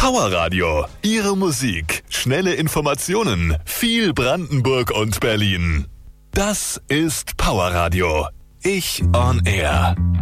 Powerradio. Ihre Musik, schnelle Informationen, viel Brandenburg und Berlin. Das ist Powerradio. Ich on Air.